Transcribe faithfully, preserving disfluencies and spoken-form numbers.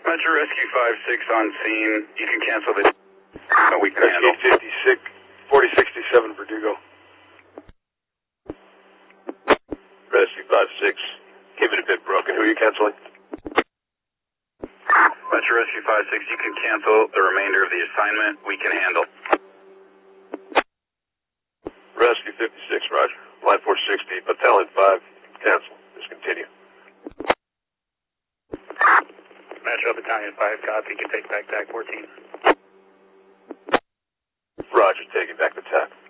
Metro Rescue five six on scene. You can cancel the... No, we can handle. Rescue fifty-six, forty sixty-seven Verdugo. Rescue five six, came in a bit broken. Who are you canceling? Metro Rescue five six, you can cancel the remainder of the assignment. We can handle. Rescue fifty-six, roger. Line four sixty, Battalion five, cancel. Discontinue. Metro Battalion five, copy. You can take back T A C fourteen. Roger, taking back the T A C.